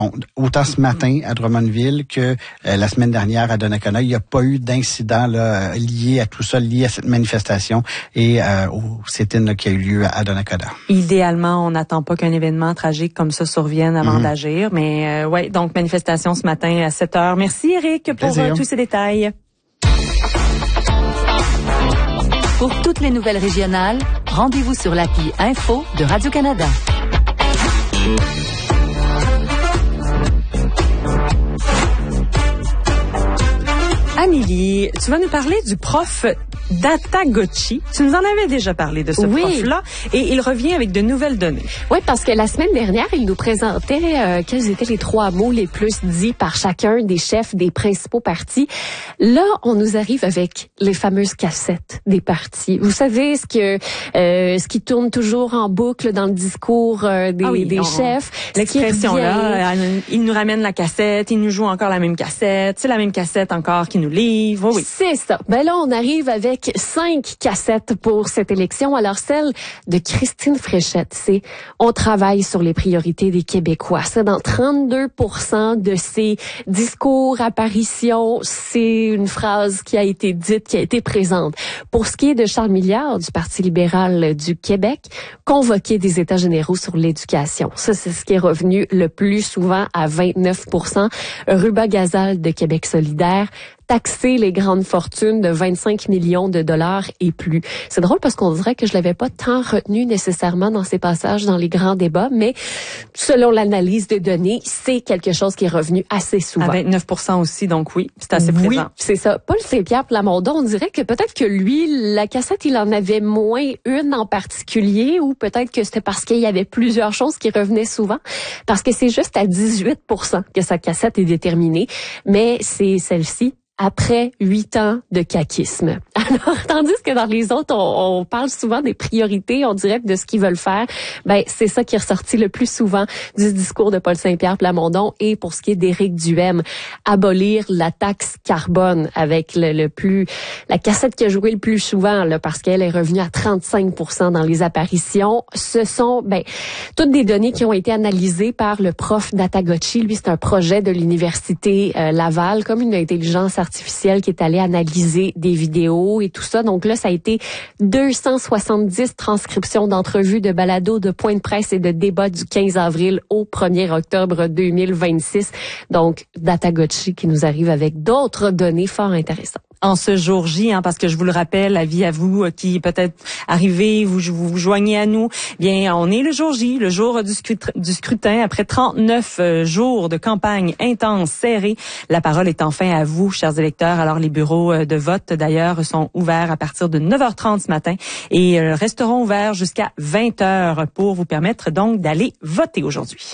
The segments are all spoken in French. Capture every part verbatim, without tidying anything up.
On, autant ce matin à Drummondville que euh, la semaine dernière à Donnacona, il n'y a pas eu d'incident là, lié à tout ça, lié à cette manifestation et euh, au sit-in qui a eu lieu à Donnacona. Idéalement, on n'attend pas qu'un événement tragique comme ça survienne avant mm-hmm. d'agir, mais euh, ouais, donc manifestation ce matin à sept heures. Merci Éric pour euh, tous ces détails. Pour toutes les nouvelles régionales, rendez-vous sur l'appli Info de Radio-Canada. Amélie, tu vas nous parler du prof Datagotchi. Tu nous en avais déjà parlé de ce oui. prof-là et il revient avec de nouvelles données. Oui, parce que la semaine dernière, il nous présentait euh, quels étaient les trois mots les plus dits par chacun des chefs des principaux partis. Là, on nous arrive avec les fameuses cassettes des partis. Vous savez ce que euh, ce qui tourne toujours en boucle dans le discours euh, des, ah oui, des on, chefs. L'expression-là, il nous ramène la cassette, il nous joue encore la même cassette, c'est la même cassette encore qu'il nous livre. Oui, oui. C'est ça. Ben là, on arrive avec cinq cassettes pour cette élection. Alors, celle de Christine Fréchette, c'est « On travaille sur les priorités des Québécois ». C'est dans trente-deux pour cent de ses discours, apparitions. C'est une phrase qui a été dite, qui a été présente. Pour ce qui est de Charles Milliard, du Parti libéral du Québec, convoquer des États généraux sur l'éducation. Ça, c'est ce qui est revenu le plus souvent à vingt-neuf pour cent. Ruba Gazal de Québec solidaire, taxer les grandes fortunes de vingt-cinq millions de dollars et plus. C'est drôle parce qu'on dirait que je l'avais pas tant retenu nécessairement dans ces passages dans les grands débats, mais selon l'analyse des données, c'est quelque chose qui est revenu assez souvent. À vingt-neuf pour cent aussi, donc oui, c'est assez oui, présent. Oui, c'est ça. Paul Saint-Pierre Plamondon, on dirait que peut-être que lui, la cassette, il en avait moins une en particulier, ou peut-être que c'était parce qu'il y avait plusieurs choses qui revenaient souvent, parce que c'est juste à dix-huit pour cent que sa cassette est déterminée, mais c'est celle-ci après huit ans de caquisme. Alors, tandis que dans les autres, on, on parle souvent des priorités, on dirait de ce qu'ils veulent faire, ben c'est ça qui est ressorti le plus souvent du discours de Paul Saint-Pierre Plamondon. Et pour ce qui est d'Éric Duhaime, abolir la taxe carbone avec le, le plus la cassette qui a joué le plus souvent, là, parce qu'elle est revenue à trente-cinq pour cent dans les apparitions. Ce sont ben toutes des données qui ont été analysées par le prof Datagotchi. Lui, c'est un projet de l'université euh, Laval, comme une intelligence artificielle artificielle qui est allé analyser des vidéos et tout ça. Donc là, ça a été deux cent soixante-dix transcriptions d'entrevues, de balados, de points de presse et de débats du quinze avril au premier octobre deux mille vingt-six. Donc, Datagotchi qui nous arrive avec d'autres données fort intéressantes. En ce jour J, hein, parce que je vous le rappelle, avis à vous euh, qui peut-être arrivez, vous, vous vous joignez à nous, bien, on est le jour J, le jour du, scrut- du scrutin. Après trente-neuf euh, jours de campagne intense, serrée, la parole est enfin à vous, chers électeurs. Alors, les bureaux euh, de vote, d'ailleurs, sont ouverts à partir de neuf heures trente ce matin et euh, resteront ouverts jusqu'à vingt heures pour vous permettre donc d'aller voter aujourd'hui.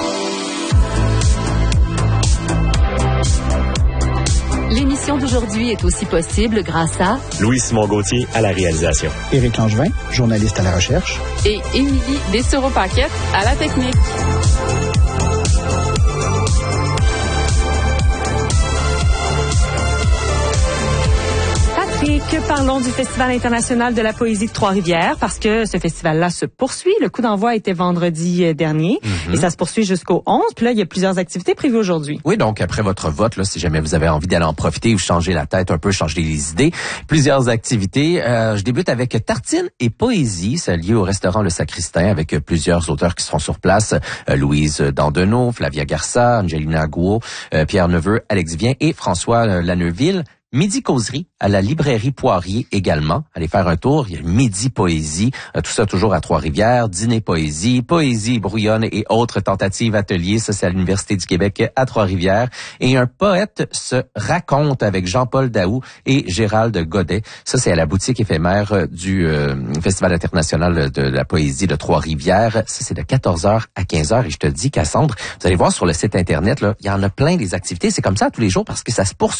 L'émission d'aujourd'hui est aussi possible grâce à Louis-Simon Gauthier à la réalisation. Éric Langevin, journaliste à la recherche. Et Émilie Dessureau-Paquette à la technique. Que parlons du Festival international de la poésie de Trois-Rivières parce que ce festival-là se poursuit. Le coup d'envoi était vendredi dernier mm-hmm. et ça se poursuit jusqu'au onze. Puis là, il y a plusieurs activités prévues aujourd'hui. Oui, donc après votre vote, là, si jamais vous avez envie d'aller en profiter ou changer la tête un peu, changer les idées, plusieurs activités. Euh, je débute avec Tartine et poésie. C'est lié au restaurant Le Sacristain avec plusieurs auteurs qui seront sur place. Euh, Louise Dandenot, Flavia Garça, Angelina Gouault, euh, Pierre Neveu, Alex Vien et François euh, Laneuville. Midi causerie à la librairie Poirier également. Allez faire un tour. Il y a Midi poésie. Euh, tout ça toujours à Trois-Rivières. Dîner poésie, poésie brouillonne et autres tentatives ateliers. Ça, c'est à l'Université du Québec à Trois-Rivières. Et un poète se raconte avec Jean-Paul Daou et Gérald Godet. Ça, c'est à la boutique éphémère du euh, Festival international de la poésie de Trois-Rivières. Ça, c'est de quatorze heures à quinze heures. Et je te dis, Cassandre, vous allez voir sur le site Internet, là, il y en a plein des activités. C'est comme ça tous les jours parce que ça se poursuit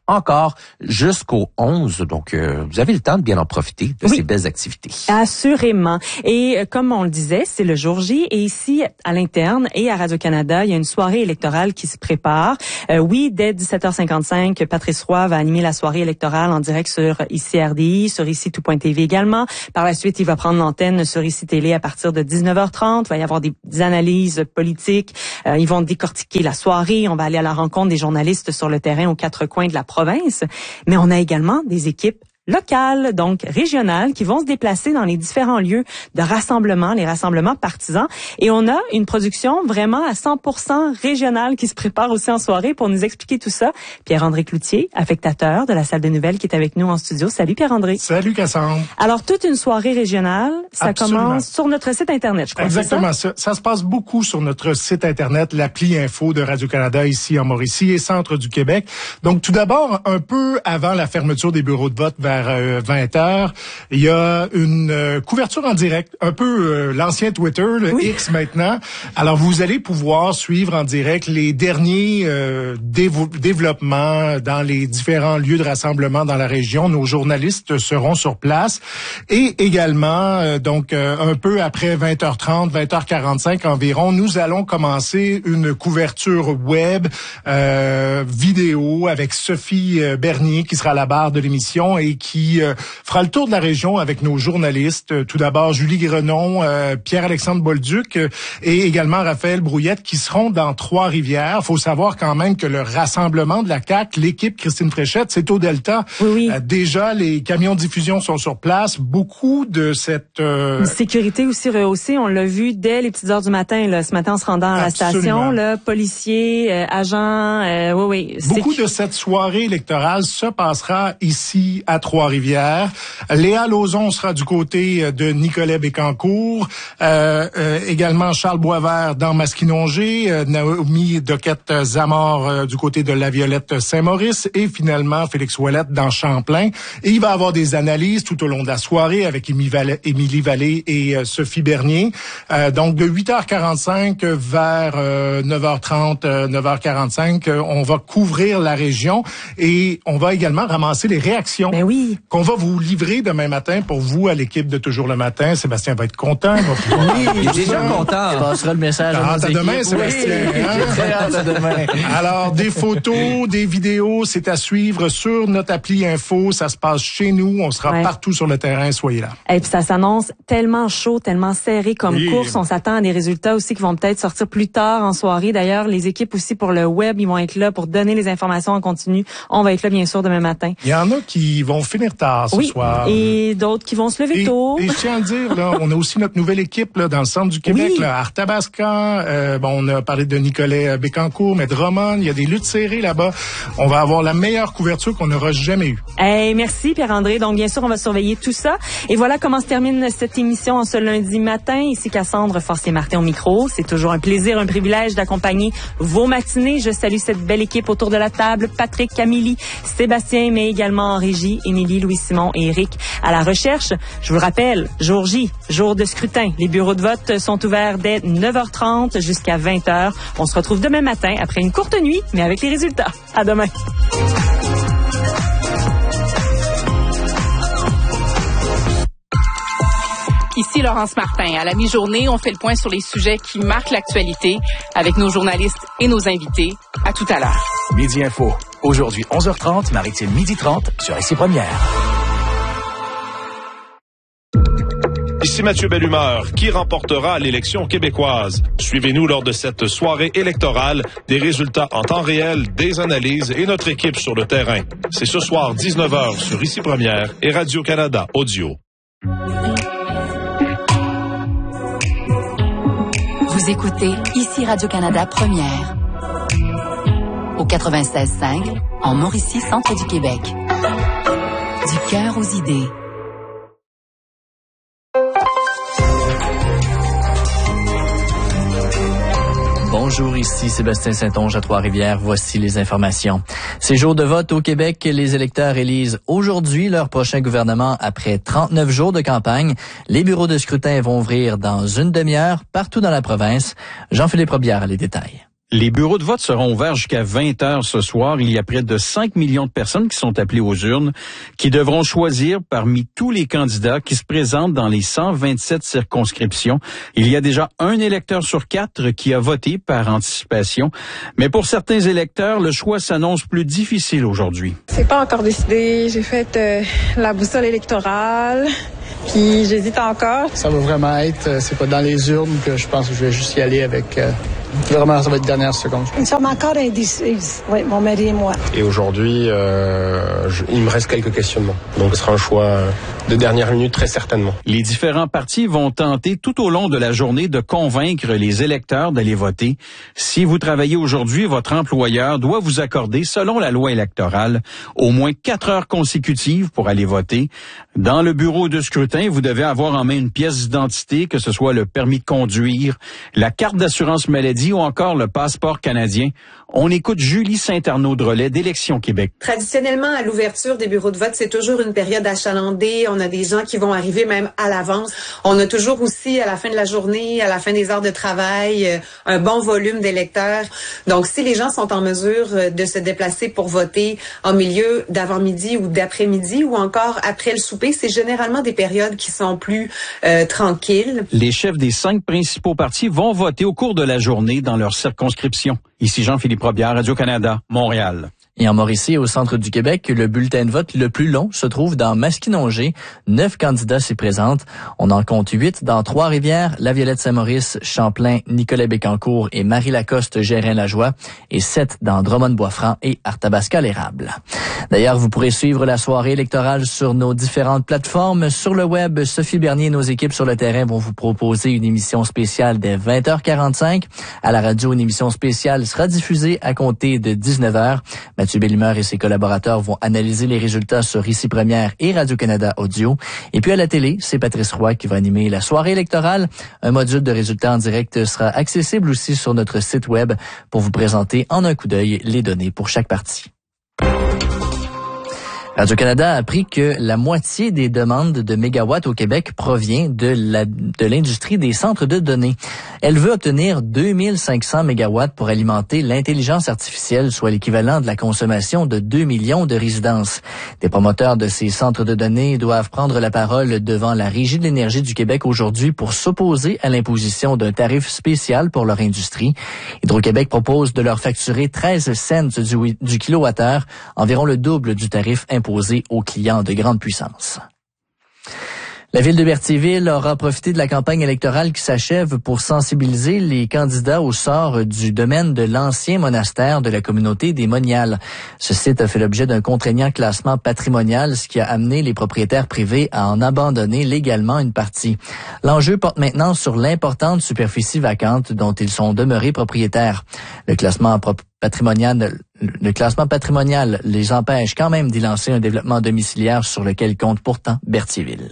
encore jusqu'au onze. Donc, euh, vous avez le temps de bien en profiter de oui. ces belles activités. Assurément. Et euh, comme on le disait, c'est le jour J. Et ici, à l'interne et à Radio-Canada, il y a une soirée électorale qui se prépare. Euh, oui, dès dix-sept heures cinquante-cinq, Patrice Roy va animer la soirée électorale en direct sur I C R D I, sur ici tout point T V également. Par la suite, il va prendre l'antenne sur Ici Télé à partir de dix-neuf heures trente. Il va y avoir des, des analyses politiques. Euh, ils vont décortiquer la soirée. On va aller à la rencontre des journalistes sur le terrain aux quatre coins de la province. Mais on a également des équipes locales, donc régionales, qui vont se déplacer dans les différents lieux de rassemblement, les rassemblements partisans. Et on a une production vraiment à cent pour cent régionale qui se prépare aussi en soirée pour nous expliquer tout ça. Pierre-André Cloutier, affectateur de la salle de nouvelles, qui est avec nous en studio. Salut Pierre-André. Salut Cassandre. Alors, toute une soirée régionale, ça Absolument. commence sur notre site Internet, je crois. Exactement. C'est ça? ça, ça se passe beaucoup sur notre site Internet, l'appli Info de Radio-Canada ici en Mauricie et Centre du Québec. Donc, tout d'abord, un peu avant la fermeture des bureaux de vote vers euh, vingt heures, il y a une euh, couverture en direct, un peu euh, l'ancien Twitter, le oui. X maintenant. Alors, vous allez pouvoir suivre en direct les derniers euh, dévo- développements dans les différents lieux de rassemblement dans la région. Nos journalistes seront sur place. Et également, euh, donc, euh, un peu après vingt heures trente, vingt heures quarante-cinq environ, nous allons commencer une couverture web, euh, vidéo avec Sophie Bernier qui sera à la barre de l'émission et qui euh, fera le tour de la région avec nos journalistes. Tout d'abord, Julie Grenon, euh, Pierre-Alexandre Bolduc euh, et également Raphaël Brouillette qui seront dans Trois-Rivières. Il faut savoir quand même que le rassemblement de la C A Q, l'équipe Christine Fréchette, c'est au Delta. Oui, oui. Euh, déjà, les camions de diffusion sont sur place. Beaucoup de cette... Euh... Une sécurité aussi rehaussée. On l'a vu dès les petites heures du matin, là, ce matin en se rendant à Absolument. la station. Là, policiers, euh, agents, euh, oui, oui. Beaucoup de cette soirée électorale se passera ici à Trois-Rivières. Léa Lauzon sera du côté de Nicolet-Bécancour. Euh, euh, également Charles Boisvert dans Masquinongé. Euh, Naomi Doquette-Zamor euh, du côté de La Violette-Saint-Maurice. Et finalement Félix Ouellette dans Champlain. Et il va y avoir des analyses tout au long de la soirée avec Émilie Vallée, Émilie Vallée et euh, Sophie Bernier. Euh, donc de huit heures quarante-cinq vers euh, neuf heures trente, euh, neuf heures quarante-cinq, euh, on va couvrir la région et on va également ramasser les réactions ben oui. qu'on va vous livrer demain matin pour vous à l'équipe de Toujours le matin. Sébastien va être content. Il va pouvoir... oui, il est déjà content. Je passerai le message à hâte à demain, Sébastien. Oui, hein? très hâte à demain. Alors, des photos, des vidéos, c'est à suivre sur notre appli Info. Ça se passe chez nous. On sera ouais. partout sur le terrain. Soyez là. Et puis ça s'annonce tellement chaud, tellement serré comme oui. course. On s'attend à des résultats aussi qui vont peut-être sortir plus tard en soirée. D'ailleurs, les équipes aussi pour le web, ils vont être là pour donner les informations en continu. On va être là, bien sûr, demain matin. Il y en a qui vont finir tard ce oui, soir. Et d'autres qui vont se lever et, tôt. Et je tiens à dire, là, on a aussi notre nouvelle équipe là, dans le centre du Québec, oui. là, à Arthabasca. Euh, bon, on a parlé de Nicolet Bécancour, mais de Drummond. Il y a des luttes serrées là-bas. On va avoir la meilleure couverture qu'on n'aura jamais eue. Hey, merci Pierre-André. Donc, bien sûr, on va surveiller tout ça. Et voilà comment se termine cette émission en ce lundi matin. Ici Cassandre Forcier-Martin au micro. C'est toujours un plaisir, un privilège d'accompagner vos matinées. Je salue cette belle équipe autour de la table. Patrick, Camille, Sébastien, mais également en régie, Émilie, Louis-Simon et Eric à la recherche. Je vous le rappelle, jour J, jour de scrutin. Les bureaux de vote sont ouverts dès neuf heures trente jusqu'à vingt heures. On se retrouve demain matin après une courte nuit, mais avec les résultats. À demain. Ici Laurence Martin. À la mi-journée, on fait le point sur les sujets qui marquent l'actualité avec nos journalistes et nos invités. À tout à l'heure. Midi Info. Aujourd'hui, onze heures trente, Maritime midi trente sur Ici Première. Ici Mathieu Bellumeur, qui remportera l'élection québécoise. Suivez-nous lors de cette soirée électorale, des résultats en temps réel, des analyses et notre équipe sur le terrain. C'est ce soir dix-neuf heures sur Ici Première et Radio-Canada Audio. Vous écoutez Ici Radio-Canada Première. Au quatre-vingt-seize cinq, en Mauricie, centre du Québec. Du cœur aux idées. Bonjour, ici Sébastien Saint-Onge à Trois-Rivières. Voici les informations. C'est jour de vote au Québec. Les électeurs élisent aujourd'hui leur prochain gouvernement après trente-neuf jours de campagne. Les bureaux de scrutin vont ouvrir dans une demi-heure partout dans la province. Jean-Philippe Robillard a les détails. Les bureaux de vote seront ouverts jusqu'à vingt heures ce soir. Il y a près de cinq millions de personnes qui sont appelées aux urnes, qui devront choisir parmi tous les candidats qui se présentent dans les cent vingt-sept circonscriptions. Il y a déjà un électeur sur quatre qui a voté par anticipation. Mais pour certains électeurs, le choix s'annonce plus difficile aujourd'hui. C'est pas encore décidé. J'ai fait euh, la boussole électorale. Puis j'hésite encore. Ça va vraiment être, c'est pas dans les urnes que je pense que je vais juste y aller avec... Euh, vraiment, ça va être dernière seconde. Nous sommes encore indécises, oui, mon mari et moi. Et aujourd'hui, euh, je, il me reste quelques questionnements. Donc ce sera un choix de dernière minute, très certainement. Les différents partis vont tenter tout au long de la journée de convaincre les électeurs d'aller voter. Si vous travaillez aujourd'hui, votre employeur doit vous accorder, selon la loi électorale, au moins quatre heures consécutives pour aller voter. Dans le bureau de scrutin, vous devez avoir en main une pièce d'identité, que ce soit le permis de conduire, la carte d'assurance maladie ou encore le passeport canadien. On écoute Julie Saint-Arnaud-Drolet d'Élections Québec. Traditionnellement, à l'ouverture des bureaux de vote, c'est toujours une période achalandée. On a des gens qui vont arriver même à l'avance. On a toujours aussi, à la fin de la journée, à la fin des heures de travail, un bon volume d'électeurs. Donc, si les gens sont en mesure de se déplacer pour voter en milieu d'avant-midi ou d'après-midi ou encore après le souper, c'est généralement des périodes qui sont plus euh, tranquilles. Les chefs des cinq principaux partis vont voter au cours de la journée dans leur circonscription. Ici Jean-Philippe Robillard, Radio-Canada, Montréal. Et en Mauricie, au centre du Québec, le bulletin de vote le plus long se trouve dans Masquinongé. Neuf candidats s'y présentent. On en compte huit dans Trois-Rivières, La Violette-Saint-Maurice, Champlain, Nicolet-Bécancour et Marie-Lacoste-Gérin-Lajoie, et sept dans Drummond-Bois-Franc et Arthabasca-l'Érable. D'ailleurs, vous pourrez suivre la soirée électorale sur nos différentes plateformes. Sur le web, Sophie Bernier et nos équipes sur le terrain vont vous proposer une émission spéciale dès vingt heures quarante-cinq. À la radio, une émission spéciale sera diffusée à compter de dix-neuf heures. Mathieu Bellemeur et ses collaborateurs vont analyser les résultats sur Ici Première et Radio-Canada Audio. Et puis à la télé, c'est Patrice Roy qui va animer la soirée électorale. Un module de résultats en direct sera accessible aussi sur notre site web pour vous présenter en un coup d'œil les données pour chaque parti. Radio-Canada a appris que la moitié des demandes de mégawatts au Québec provient de la, de l'industrie des centres de données. Elle veut obtenir deux mille cinq cents mégawatts pour alimenter l'intelligence artificielle, soit l'équivalent de la consommation de deux millions de résidences. Des promoteurs de ces centres de données doivent prendre la parole devant la Régie de l'énergie du Québec aujourd'hui pour s'opposer à l'imposition d'un tarif spécial pour leur industrie. Hydro-Québec propose de leur facturer treize cents du, du kilowattheure, environ le double du tarif imposé aux clients de grande puissance. La ville de Berthierville aura profité de la campagne électorale qui s'achève pour sensibiliser les candidats au sort du domaine de l'ancien monastère de la communauté des Moniales. Ce site a fait l'objet d'un contraignant classement patrimonial, ce qui a amené les propriétaires privés à en abandonner légalement une partie. L'enjeu porte maintenant sur l'importante superficie vacante dont ils sont demeurés propriétaires. Le classement patrimonial Le classement patrimonial les empêche quand même d'y lancer un développement domiciliaire sur lequel compte pourtant Berthierville.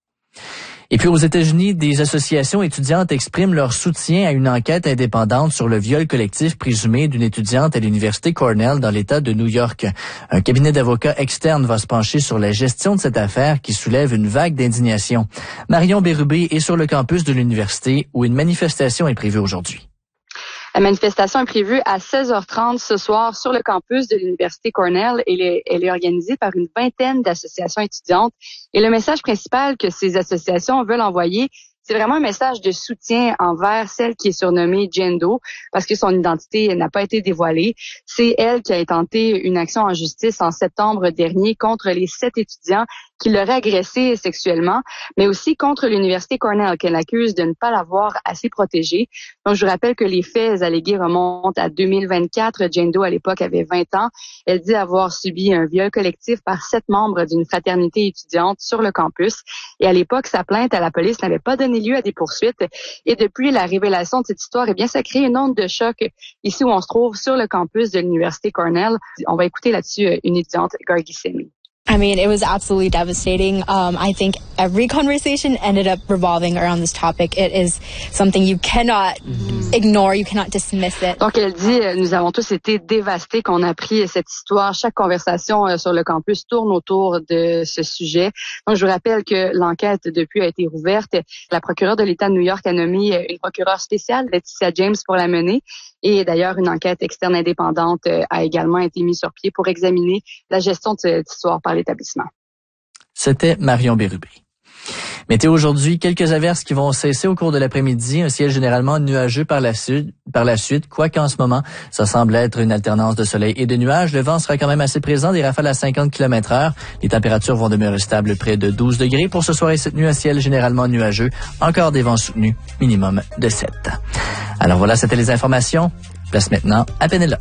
Et puis aux États-Unis, des associations étudiantes expriment leur soutien à une enquête indépendante sur le viol collectif présumé d'une étudiante à l'université Cornell dans l'État de New York. Un cabinet d'avocats externe va se pencher sur la gestion de cette affaire qui soulève une vague d'indignation. Marion Bérubé est sur le campus de l'université où une manifestation est prévue aujourd'hui. La manifestation est prévue à seize heures trente ce soir sur le campus de l'Université Cornell. Elle est, elle est organisée par une vingtaine d'associations étudiantes. Et le message principal que ces associations veulent envoyer, c'est vraiment un message de soutien envers celle qui est surnommée Jane Doe parce que son identité n'a pas été dévoilée. C'est elle qui a intenté une action en justice en septembre dernier contre les sept étudiants qui l'auraient agressée sexuellement, mais aussi contre l'Université Cornell qu'elle accuse de ne pas l'avoir assez protégée. Donc, je vous rappelle que les faits allégués remontent à deux mille vingt-quatre. Jane Doe, à l'époque, avait vingt ans. Elle dit avoir subi un viol collectif par sept membres d'une fraternité étudiante sur le campus. Et à l'époque, sa plainte à la police n'avait pas donné lieu à des poursuites. Et depuis la révélation de cette histoire, eh bien, ça crée une onde de choc ici où on se trouve sur le campus de l'Université Cornell. On va écouter là-dessus une étudiante, Gargi Semi. I mean, it was absolutely devastating. Um, I think every conversation ended up revolving around this topic. It is something you cannot mm-hmm. ignore, you cannot dismiss it. Donc, elle dit, nous avons tous été dévastés qu'on a appris cette histoire. Chaque conversation euh, sur le campus tourne autour de ce sujet. Donc, je vous rappelle que l'enquête depuis a été rouverte. La procureure de l'État de New York a nommé une procureure spéciale, Laetitia James, pour la mener. Et d'ailleurs, une enquête externe indépendante euh, a également été mise sur pied pour examiner la gestion de cette histoire par l'établissement. C'était Marion Bérubé. Météo aujourd'hui, quelques averses qui vont cesser au cours de l'après-midi, un ciel généralement nuageux par la suite, par la suite, quoique en ce moment, ça semble être une alternance de soleil et de nuages. Le vent sera quand même assez présent, des rafales à cinquante kilomètres heure. Les températures vont demeurer stables près de douze degrés. Pour ce soir et cette nuit, un ciel généralement nuageux, encore des vents soutenus, minimum de sept. Alors voilà, c'était les informations. Place maintenant à Pénélope.